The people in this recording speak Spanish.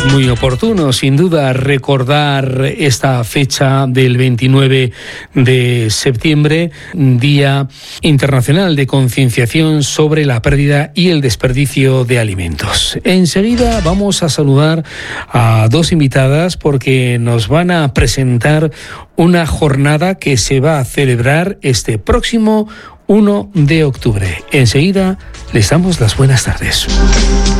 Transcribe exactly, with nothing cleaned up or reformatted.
muy oportuno, sin duda, recordar esta fecha del veintinueve de septiembre, Día Internacional de Concienciación sobre la pérdida y el desperdicio de alimentos. Enseguida vamos a saludar a dos invitadas porque nos van a presentar una jornada que se va a celebrar este próximo uno de octubre. Enseguida les damos las buenas tardes.